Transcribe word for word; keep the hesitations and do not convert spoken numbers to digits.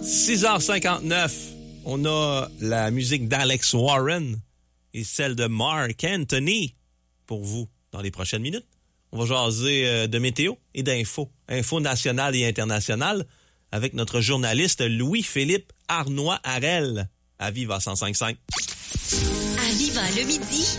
six heures cinquante-neuf, on a la musique d'Alex Warren et celle de Mark Anthony pour vous dans les prochaines minutes. On va jaser de météo et d'infos, infos nationales et internationales avec notre journaliste Louis-Philippe Arnois-Harel à Viva cent cinq virgule cinq. À Viva le midi.